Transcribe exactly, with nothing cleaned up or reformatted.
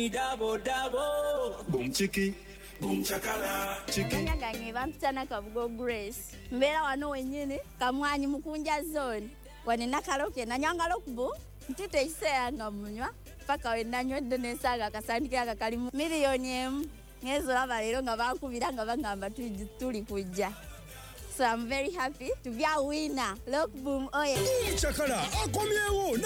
Dabo dabo boom chiki boom chakala chiki Nyangange bampitana Kabugo Grace mbera wano wenyine kamwanyi mukunja zone wani nakaloke na nyangalo kubu ntite isea ngamunywa paka wenanyodde nesaga akasandike akakalimu milioni emu ngezo abalero nga bakubira nga bagamba tuli kujja. So I'm very happy to be a winner. Look boom oye chakala akomyewo.